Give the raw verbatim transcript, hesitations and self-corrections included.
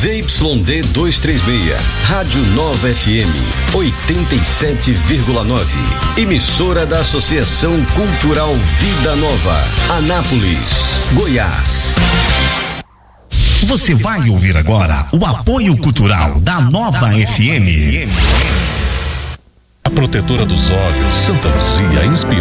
Z Y D duzentos e trinta e seis, Rádio Nova F M, oitenta e sete vírgula nove. Emissora da Associação Cultural Vida Nova, Anápolis, Goiás. Você vai ouvir agora o apoio cultural da Nova F M. A protetora dos olhos, Santa Luzia, inspirou